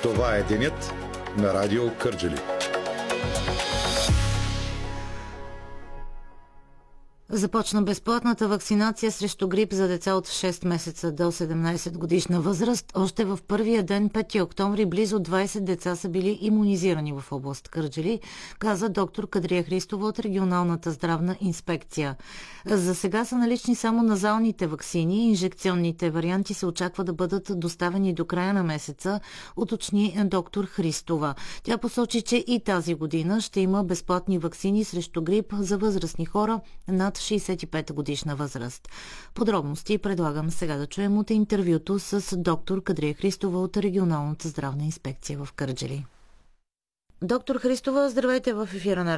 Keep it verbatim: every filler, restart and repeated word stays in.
Това е денят на Радио Кърджали. Започна безплатната вакцинация срещу грип за деца от шест месеца до седемнайсет годишна възраст. Още в първия ден, пети октомври, близо двайсет деца са били имунизирани в област Кърджали, каза доктор Кадрия Христова от регионалната здравна инспекция. За сега са налични само назалните ваксини. Инжекционните варианти се очаква да бъдат доставени до края на месеца, уточни доктор Христова. Тя посочи, че и тази година ще има безплатни ваксини срещу грип за възрастни хора над шейсет и пет годишна възраст. Подробности предлагам сега да чуем от интервюто с доктор Кадрия Христова от регионалната здравна инспекция в Кърджали. Доктор Христова, здравейте в ефира на